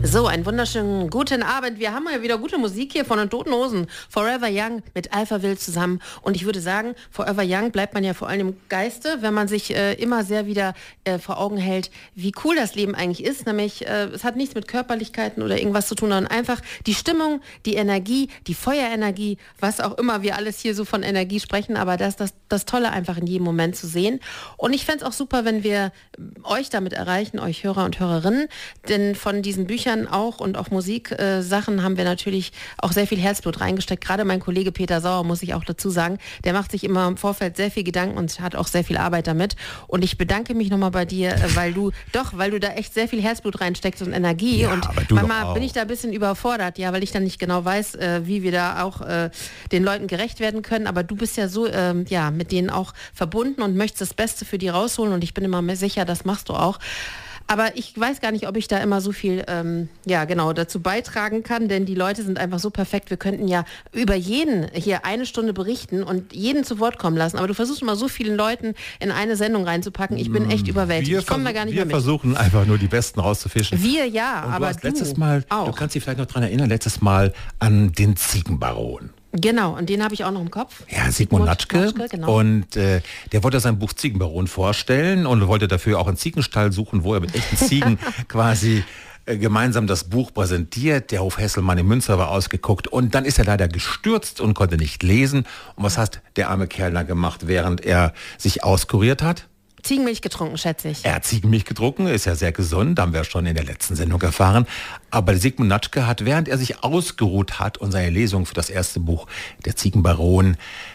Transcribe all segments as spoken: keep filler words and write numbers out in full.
So, einen wunderschönen guten Abend. Wir haben ja wieder gute Musik hier von den Toten Hosen. Forever Young mit Alpha Will zusammen. Und ich würde sagen, Forever Young bleibt man ja vor allem im Geiste, wenn man sich äh, immer sehr wieder äh, vor Augen hält, wie cool das Leben eigentlich ist. Nämlich, äh, es hat nichts mit Körperlichkeiten oder irgendwas zu tun, sondern einfach die Stimmung, die Energie, die Feuerenergie, was auch immer wir alles hier so von Energie sprechen. Aber das ist das, das Tolle einfach in jedem Moment zu sehen. Und ich fände es auch super, wenn wir euch damit erreichen, euch Hörer und Hörerinnen. Denn von diesen Büchern auch und auch Musiksachen äh, haben wir natürlich auch sehr viel Herzblut reingesteckt. Gerade mein Kollege Peter Sauer, muss ich auch dazu sagen, der macht sich immer im Vorfeld sehr viel Gedanken und hat auch sehr viel Arbeit damit. Und ich bedanke mich nochmal bei dir, äh, weil du, doch, weil du da echt sehr viel Herzblut reinsteckst und Energie. Ja, und manchmal bin ich da ein bisschen überfordert, ja, weil ich dann nicht genau weiß, äh, wie wir da auch äh, den Leuten gerecht werden können. Aber du bist ja so, äh, ja, mit denen auch verbunden und möchtest das Beste für die rausholen. Und ich bin immer mehr sicher, das machst du auch. Aber ich weiß gar nicht, ob ich da immer so viel, ähm, ja genau, dazu beitragen kann, denn die Leute sind einfach so perfekt. Wir könnten ja über jeden hier eine Stunde berichten und jeden zu Wort kommen lassen. Aber du versuchst immer so vielen Leuten in eine Sendung reinzupacken. Ich bin echt überwältigt. Wir ich komme da gar nicht wir mehr mit. Wir versuchen einfach nur die Besten rauszufischen. Wir ja, und aber du hast du letztes Mal, auch. Du kannst dich vielleicht noch daran erinnern, letztes Mal an den Ziegenbaron. Genau, und den habe ich auch noch im Kopf. Ja, Sigmund Natschke. Natschke genau. Und äh, der wollte sein Buch Ziegenbaron vorstellen und wollte dafür auch einen Ziegenstall suchen, wo er mit echten Ziegen quasi äh, gemeinsam das Buch präsentiert. Der Hof Hesselmann in Münster war ausgeguckt und dann ist er leider gestürzt und konnte nicht lesen. Und was hat der arme Kerl da gemacht, während er sich auskuriert hat? Ziegenmilch getrunken, schätze ich. Er hat Ziegenmilch getrunken, ist ja sehr gesund, haben wir schon in der letzten Sendung erfahren. Aber Sigmund Natschke hat, während er sich ausgeruht hat und seine Lesung für das erste Buch, der Ziegenbaron,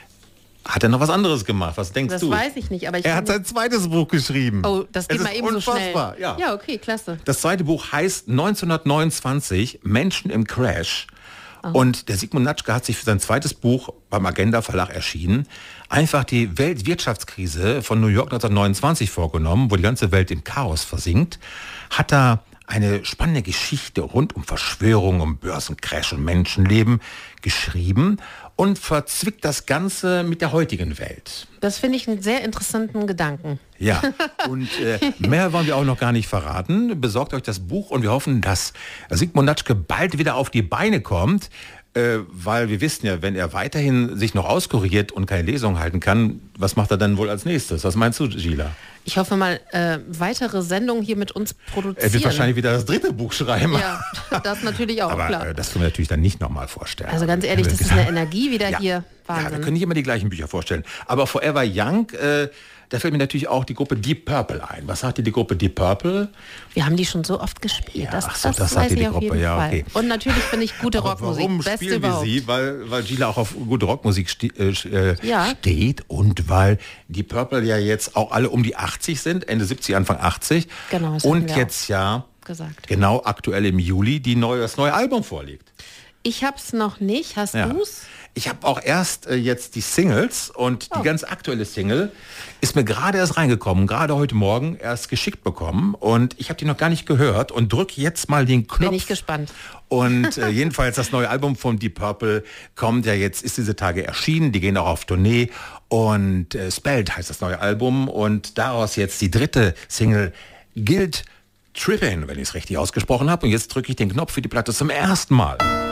hat er noch was anderes gemacht. Was denkst das du? Das weiß ich nicht. Aber ich er hat sein zweites Buch geschrieben. Oh, das geht es mal eben so schnell. Ja. ja, okay, klasse. Das zweite Buch heißt neunzehnhundertneunundzwanzig, Menschen im Crash. Und der Sigmund Natschke hat sich für sein zweites Buch beim Agenda Verlag erschienen, einfach die Weltwirtschaftskrise von New York neunzehnhundertneunundzwanzig vorgenommen, wo die ganze Welt im Chaos versinkt, hat da eine spannende Geschichte rund um Verschwörung, um Börsencrash und Menschenleben geschrieben und verzwickt das Ganze mit der heutigen Welt. Das finde ich einen sehr interessanten Gedanken. Ja, und äh, mehr wollen wir auch noch gar nicht verraten. Besorgt euch das Buch und wir hoffen, dass Sigmund Natschke bald wieder auf die Beine kommt, äh, weil wir wissen ja, wenn er weiterhin sich noch auskuriert und keine Lesung halten kann, was macht er dann wohl als nächstes? Was meinst du, Gila? Ich hoffe mal, äh, weitere Sendungen hier mit uns produzieren. Er wird wahrscheinlich wieder das dritte Buch schreiben. Ja, das natürlich auch, aber, klar. Äh, das können wir natürlich dann nicht nochmal vorstellen. Also ganz ehrlich, das ist eine Energie wieder ja, hier. Wahnsinn. Ja, wir können nicht immer die gleichen Bücher vorstellen. Aber Forever Young, äh, da fällt mir natürlich auch die Gruppe Deep Purple ein. Was sagt dir die Gruppe Deep Purple? Wir haben die schon so oft gespielt. Ja, das ach so, das, das das sagt weiß dir die ich auf Gruppe, jeden ja, Fall. okay. Und natürlich finde ich gute Rockmusik. Warum Beste spielen überhaupt. wir sie? Weil, weil Gila auch auf gute Rockmusik ste äh, ja. steht und weil die Purple ja jetzt auch alle um die achtzig sind, Ende siebzig, Anfang achtzig. Genau, das und jetzt ja gesagt. genau aktuell im Juli die neue, das neue Album vorliegt. Ich hab's noch nicht. Hast ja. du's? Ich habe auch erst äh, jetzt die Singles und oh. die ganz aktuelle Single ist mir gerade erst reingekommen, gerade heute Morgen erst geschickt bekommen und ich habe die noch gar nicht gehört und drücke jetzt mal den Knopf. Bin ich gespannt. Und äh, jedenfalls das neue Album von Deep Purple kommt ja jetzt, ist diese Tage erschienen, die gehen auch auf Tournee und äh, Spelled heißt das neue Album und daraus jetzt die dritte Single Guilt Trippin', wenn ich es richtig ausgesprochen habe und jetzt drücke ich den Knopf für die Platte zum ersten Mal.